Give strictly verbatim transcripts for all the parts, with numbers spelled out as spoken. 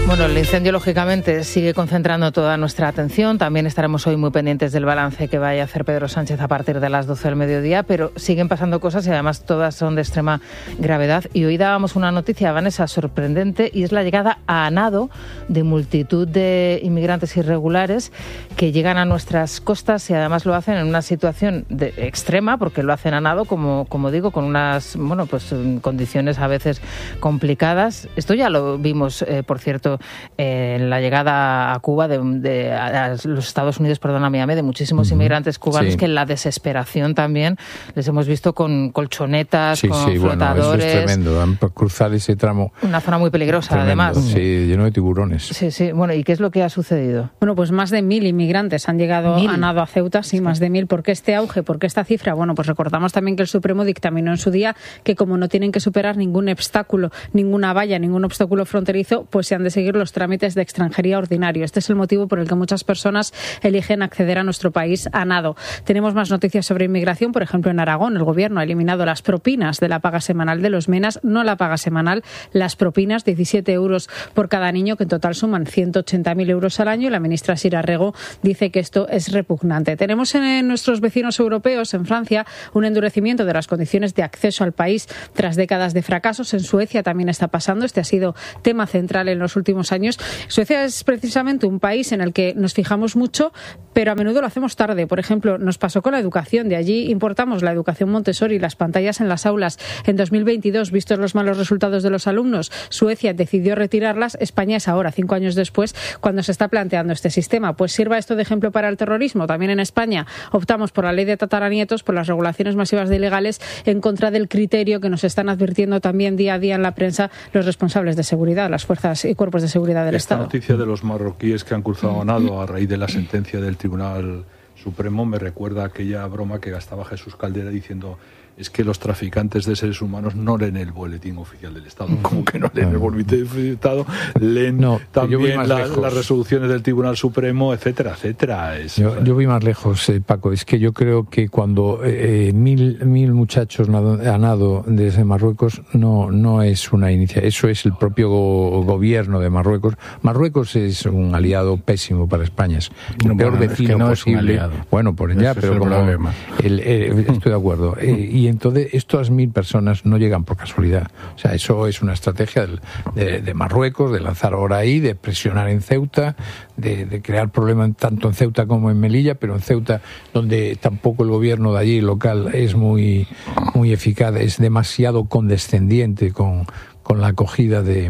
Bueno, el incendio, lógicamente, sigue concentrando toda nuestra atención. También estaremos hoy muy pendientes del balance que vaya a hacer Pedro Sánchez a partir de las doce del mediodía, pero siguen pasando cosas y además todas son de extrema gravedad. Y hoy dábamos una noticia, Vanessa, sorprendente, y es la llegada a nado de multitud de inmigrantes irregulares que llegan a nuestras costas y además lo hacen en una situación de extrema, porque lo hacen a nado, como, como digo, con unas bueno, pues, condiciones a veces complicadas. Esto ya lo vimos, eh, por cierto, Eh, en la llegada a Cuba de, de a los Estados Unidos, perdona, Miami, de muchísimos uh-huh. inmigrantes cubanos sí. que en la desesperación también les hemos visto con colchonetas, sí, con sí, flotadores. Bueno, eso es tremendo, cruzar ese tramo. Una zona muy peligrosa, tremendo, además. Sí, lleno de tiburones. Sí, sí. Bueno, ¿y qué es lo que ha sucedido? Bueno, pues más de mil inmigrantes han llegado ¿Mil? a nado a Ceuta, sí, sí, más de mil. ¿Por qué este auge? ¿Por qué esta cifra? Bueno, pues recordamos también que el Supremo dictaminó en su día que como no tienen que superar ningún obstáculo, ninguna valla, ningún obstáculo fronterizo, pues se han de seguir los trámites de extranjería ordinario. Este es el motivo por el que muchas personas eligen acceder a nuestro país a nado. Tenemos más noticias sobre inmigración. Por ejemplo, en Aragón el gobierno ha eliminado las propinas de la paga semanal de los MENAs, no la paga semanal, las propinas, diecisiete euros por cada niño, que en total suman ciento ochenta mil euros al año. La ministra Sira Rego dice que esto es repugnante. Tenemos en nuestros vecinos europeos, en Francia, un endurecimiento de las condiciones de acceso al país tras décadas de fracasos. En Suecia también está pasando. Este ha sido tema central en los últimos años. Suecia es precisamente un país en el que nos fijamos mucho, pero a menudo lo hacemos tarde. Por ejemplo, nos pasó con la educación. De allí importamos la educación Montessori, las pantallas en las aulas. En dos mil veintidós, vistos los malos resultados de los alumnos, Suecia decidió retirarlas. España es ahora, cinco años después, cuando se está planteando este sistema. Pues sirva esto de ejemplo para el terrorismo. También en España optamos por la ley de tataranietos, por las regulaciones masivas de ilegales, en contra del criterio que nos están advirtiendo también día a día en la prensa los responsables de seguridad, las fuerzas y cuerpos de seguridad del Esta Estado. noticia de los marroquíes que han cruzado a nado a raíz de la sentencia del Tribunal Supremo me recuerda a aquella broma que gastaba Jesús Caldera diciendo: es que los traficantes de seres humanos no leen el boletín oficial del Estado. Como que no leen el boletín oficial del Estado, leen no, también la, las resoluciones del Tribunal Supremo, etcétera, etcétera. Es, yo, yo voy más lejos, eh, Paco. Es que yo creo que cuando eh, mil, mil muchachos nado, a nado desde Marruecos no, no es una iniciativa, eso es el propio go, gobierno de Marruecos. Marruecos es un aliado pésimo para España, es el no, peor bueno, vecino es que no posible. Es bueno, por allá, pero es el como el, eh, estoy de acuerdo. Eh, y entonces estas mil personas no llegan por casualidad. O sea, eso es una estrategia de, de, de Marruecos, de lanzar ahora ahí, de presionar en Ceuta, de, de crear problemas tanto en Ceuta como en Melilla, pero en Ceuta, donde tampoco el gobierno de allí local es muy, muy eficaz, es demasiado condescendiente con, con la acogida de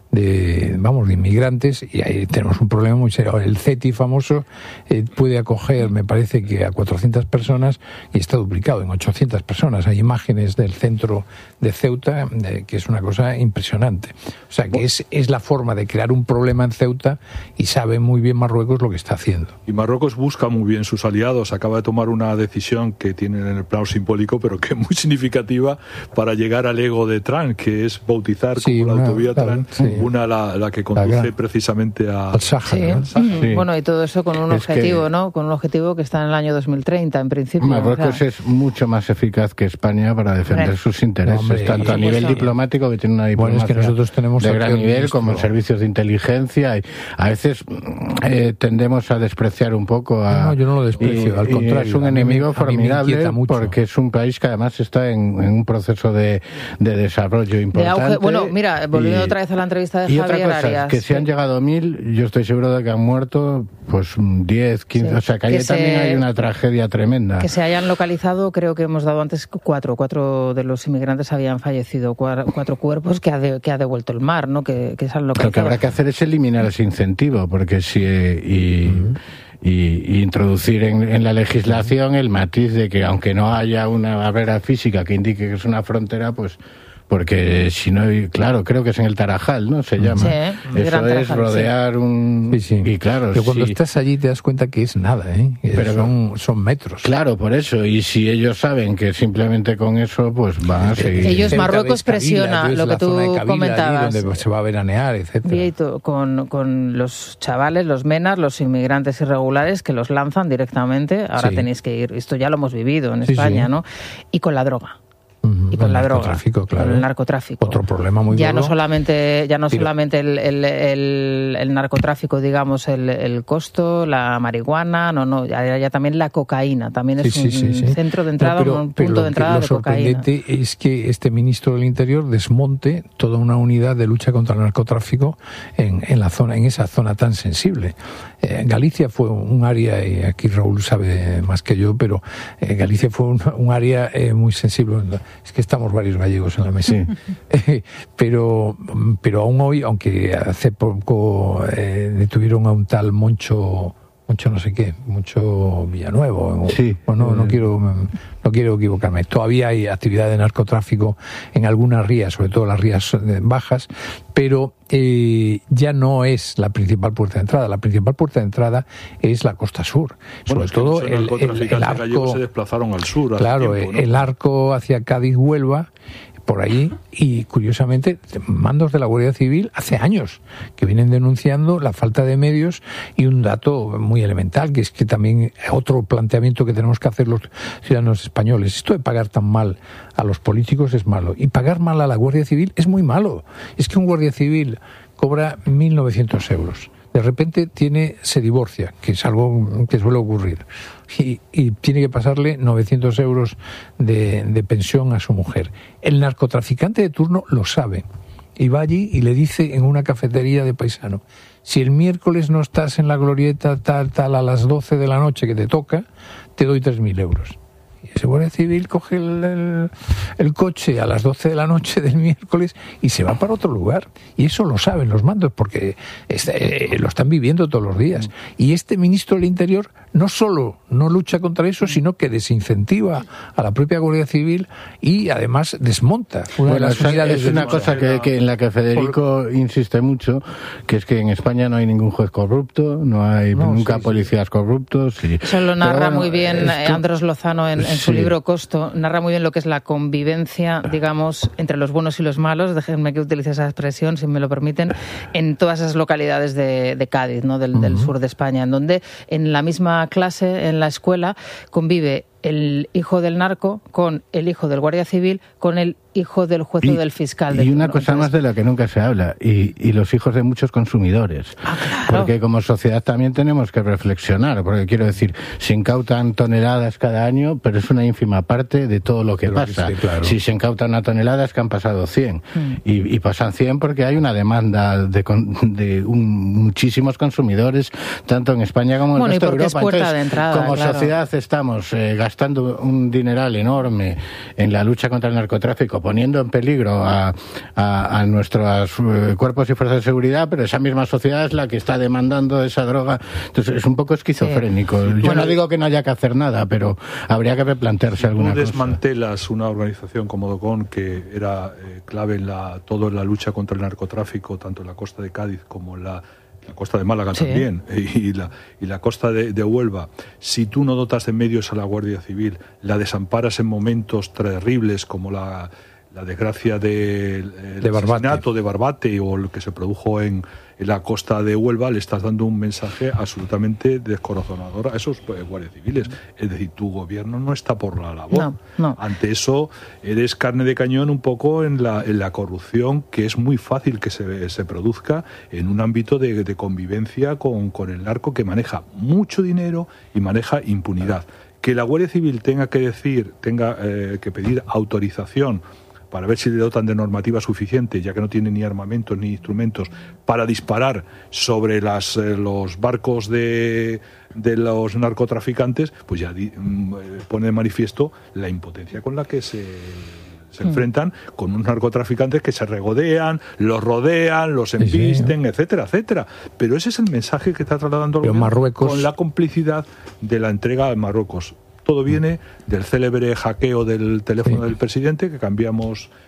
de vamos de inmigrantes, y ahí tenemos un problema muy serio. El CETI famoso eh, puede acoger, me parece que a cuatrocientas personas, y está duplicado en ochocientas personas. Hay imágenes del centro de Ceuta, de, que es una cosa impresionante. O sea, que es, es la forma de crear un problema en Ceuta, y sabe muy bien Marruecos lo que está haciendo. Y Marruecos busca muy bien sus aliados. Acaba de tomar una decisión que tienen en el plano simbólico, pero que es muy significativa para llegar al ego de Trump, que es bautizar sí, como una, la autovía claro, Trump, sí. una la, la que conduce la precisamente a, al Sáhara. Sí. ¿no? Sí. Bueno, y todo eso con un es objetivo, que, ¿no? Con un objetivo que está en el año dos mil treinta, en principio. Marruecos o sea, es mucho más eficaz que España para defender hombre, sus intereses, no, hombre, tanto a nivel diplomático, que tiene una diplomacia bueno, es que nosotros tenemos de gran nivel, ministro. Como en servicios de inteligencia. Y a veces eh, tendemos a despreciar un poco a... No, no yo no lo desprecio, y, al contrario. Es un enemigo formidable porque es un país que además está en, en un proceso de, de desarrollo importante. De auge, bueno, mira, volviendo y, otra vez a la entrevista de y Javier otra cosa, Arias. Que si han llegado mil, yo estoy seguro de que han muerto pues diez, quince, sí. O sea que ahí que también se, hay una tragedia tremenda. Que se hayan localizado, creo que hemos dado antes cuatro, cuatro de los inmigrantes habían fallecido, cuatro, cuatro cuerpos que ha, de, que ha devuelto el mar, ¿no? Que, que se han localizado. Lo que habrá que hacer es eliminar ese incentivo, porque si... Y, uh-huh. Y, y introducir en, en la legislación el matiz de que aunque no haya una barrera física que indique que es una frontera, pues porque si no, claro, creo que es en el Tarajal, ¿no? Se llama. Sí, eso es Tarajal, rodear sí. un... Sí, sí. Y claro, pero cuando sí. estás allí te das cuenta que es nada, ¿eh? Pero son, son metros. Claro, por eso. Y si ellos saben que simplemente con eso, pues van a seguir. Ellos, Marruecos presiona lo que tú Kabila, comentabas. Allí, donde se va a veranear, etcétera. Con, con los chavales, los menas, los inmigrantes irregulares que los lanzan directamente. Ahora sí. tenéis que ir. Esto ya lo hemos vivido en España, sí, sí. ¿no? Y con la droga. y con el la droga, narcotráfico, claro. con el narcotráfico. Otro problema muy ya gordo. no solamente ya no Pero, solamente el, el, el, el narcotráfico, digamos, el, el costo, la marihuana, no, no, ya, ya también la cocaína, también es sí, sí, un sí, sí. centro de entrada, no, pero, un punto de entrada de cocaína. Lo sorprendente es que este ministro del Interior desmonte toda una unidad de lucha contra el narcotráfico en, en la zona, en esa zona tan sensible. Eh, Galicia fue un área, y aquí Raúl sabe más que yo, pero eh, Galicia fue un, un área eh, muy sensible. Es que estamos varios gallegos en la mesa. Sí. pero, pero aún hoy, aunque hace poco eh, detuvieron a un tal Moncho, Moncho no sé qué, Moncho Villanuevo. Sí. O, no, no quiero, no quiero equivocarme. Todavía hay actividad de narcotráfico en algunas rías, sobre todo las rías bajas, pero eh, ya no es la principal puerta de entrada. La principal puerta de entrada es la costa sur. Bueno, sobre es que todo el, el, el arco se desplazaron al sur. Claro, tiempo, ¿no? El arco hacia Cádiz-Huelva, por allí, y curiosamente mandos de la Guardia Civil hace años que vienen denunciando la falta de medios, y un dato muy elemental, que es que también otro planteamiento que tenemos que hacer los ciudadanos españoles: esto de pagar tan mal a los políticos es malo, y pagar mal a la Guardia Civil es muy malo. Es que un Guardia Civil cobra mil novecientos euros. De repente tiene, se divorcia, que es algo que suele ocurrir, y, y tiene que pasarle novecientos euros de, de pensión a su mujer. El narcotraficante de turno lo sabe, y va allí y le dice en una cafetería de paisano: si el miércoles no estás en la glorieta tal, tal, a las doce de la noche que te toca, te doy tres mil euros. Y ese Guardia Civil coge el, el, el coche a las doce de la noche del miércoles y se va para otro lugar. Y eso lo saben los mandos, porque este, eh, lo están viviendo todos los días. Y este ministro del Interior no solo no lucha contra eso, sino que desincentiva a la propia Guardia Civil y además desmonta una bueno, de las unidades. Es una cosa que, que en la que Federico Por... insiste mucho, que es que en España no hay ningún juez corrupto, no hay no, nunca sí, policías sí. corruptos. Sí. Eso lo narra bueno, muy bien esto... Andrés Lozano en, en su sí. libro Costo, narra muy bien lo que es la convivencia, digamos, entre los buenos y los malos, déjenme que utilice esa expresión, si me lo permiten, en todas esas localidades de, de Cádiz, ¿no? del, uh-huh. del sur de España, en donde en la misma clase, en la escuela, convive el hijo del narco con el hijo del guardia civil, con el hijo del juez o del fiscal. Y una cosa Entonces, más de la que nunca se habla, y, y los hijos de muchos consumidores. Ah, claro. Porque como sociedad también tenemos que reflexionar, porque quiero decir, se incautan toneladas cada año, pero es una ínfima parte de todo lo que pero pasa. Que sí, claro. Si se incautan una tonelada es que han pasado cien. Mm. Y, y pasan cien porque hay una demanda de, de un, muchísimos consumidores, tanto en España como en bueno, el resto de Europa. Es puerta Entonces, de entrada, como claro. sociedad estamos eh, gastando un dineral enorme en la lucha contra el narcotráfico, poniendo en peligro a, a, a nuestros uh, cuerpos y fuerzas de seguridad, pero esa misma sociedad es la que está demandando esa droga. Entonces es un poco esquizofrénico. Sí. Yo bueno, no digo que no haya que hacer nada, pero habría que replantearse si alguna cosa. cosa. Desmantelas una organización como Docon, que era eh, clave en la, todo en la lucha contra el narcotráfico, tanto en la costa de Cádiz como en la la costa de Málaga sí. también, y la, y la costa de, de Huelva. Si tú no dotas de medios a la Guardia Civil, la desamparas en momentos terribles como la, la desgracia del de, de asesinato de Barbate o lo que se produjo en, en la costa de Huelva, le estás dando un mensaje absolutamente descorazonador a esos guardias civiles. Es decir, tu gobierno no está por la labor. No, no. Ante eso, eres carne de cañón un poco en la, en la corrupción, que es muy fácil que se, se produzca en un ámbito de, de convivencia con, con el narco, que maneja mucho dinero y maneja impunidad. Que la Guardia Civil tenga que decir, tenga eh, que pedir autorización para ver si le dotan de normativa suficiente, ya que no tiene ni armamentos ni instrumentos, para disparar sobre las, eh, los barcos de, de los narcotraficantes, pues ya di, pone de manifiesto la impotencia con la que se, se mm. enfrentan con unos narcotraficantes que se regodean, los rodean, los embisten, sí, sí. etcétera, etcétera. Pero ese es el mensaje que está trasladando el gobierno Marruecos... con la complicidad de la entrega a Marruecos. Todo viene del célebre hackeo del teléfono sí. del presidente, que cambiamos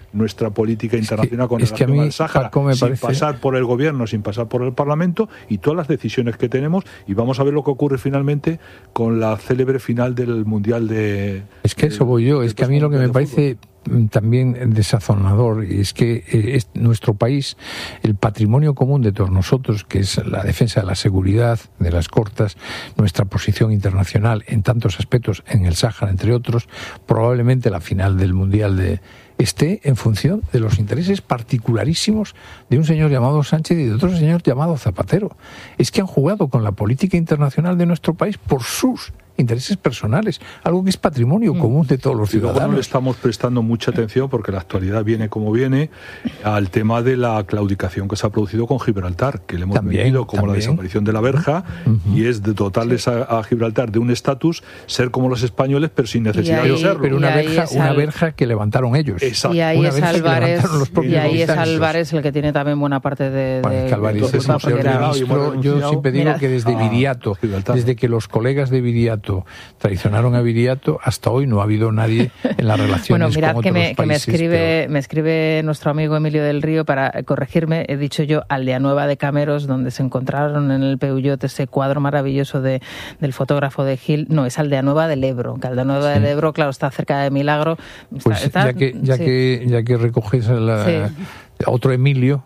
nuestra política internacional es que, con es relación que a mí, al Sáhara, Paco, me sin parece... pasar por el gobierno, sin pasar por el Parlamento, y todas las decisiones que tenemos, y vamos a ver lo que ocurre finalmente con la célebre final del Mundial de... Es que eso voy yo, es que a mí lo que me parece también desazonador es que es nuestro país, el patrimonio común de todos nosotros, que es la defensa de la seguridad de las costas, nuestra posición internacional en tantos aspectos en el Sáhara, entre otros, probablemente la final del Mundial de esté en función de los intereses particularísimos de un señor llamado Sánchez y de otro señor llamado Zapatero. Es que han jugado con la política internacional de nuestro país por sus intereses personales, algo que es patrimonio mm. común de todos los ciudadanos. Y luego no le estamos prestando mucha atención, porque la actualidad viene como viene, al tema de la claudicación que se ha producido con Gibraltar, que le hemos también, vendido como también. la desaparición de la verja, uh-huh. y es de dotarles sí. a, a Gibraltar de un estatus, ser como los españoles, pero sin necesidad ahí, de serlo. Pero una verja, es una al... verja que levantaron ellos. Exacto. Y ahí una es Álvarez, y ahí es Álvarez el que tiene también buena parte de... Bueno, de, que Álvarez de es un señor era... ministro. Yo siempre digo Mira, que desde Viriato, desde que los colegas de Viriato traicionaron a Viriato, hasta hoy no ha habido nadie en las relaciones bueno, mirad con que otros me, países. Que me escribe, pero... me escribe nuestro amigo Emilio del Río para corregirme. He dicho yo Aldeanueva de Cameros, donde se encontraron en el Peugeot ese cuadro maravilloso de, del fotógrafo de Gil. No, es Aldeanueva del Ebro. Que Aldeanueva sí. del Ebro, claro, está cerca de Milagro. Está, pues está, ya que ya sí. que ya que recoges a la, sí. otro Emilio.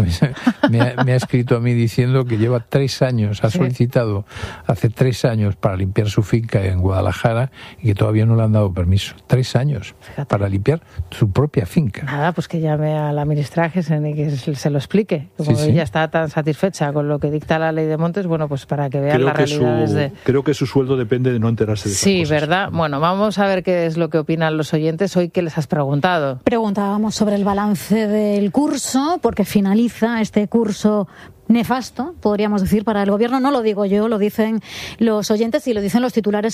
Me ha, me ha escrito a mí diciendo que lleva tres años, ha solicitado hace tres años para limpiar su finca en Guadalajara y que todavía no le han dado permiso. Tres años Fíjate. para limpiar su propia finca. Nada, pues que llame a la ministra Gesen y que se lo explique. Como sí, ella sí. está tan satisfecha con lo que dicta la ley de montes, bueno, pues para que vean creo las que realidades su, de... Creo que su sueldo depende de no enterarse de esas Sí, cosas. ¿verdad? Bueno, vamos a ver qué es lo que opinan los oyentes. Hoy, ¿qué les has preguntado? Preguntábamos sobre el balance del curso, porque finaliza este curso nefasto, podríamos decir, para el gobierno. No lo digo yo, lo dicen los oyentes y lo dicen los titulares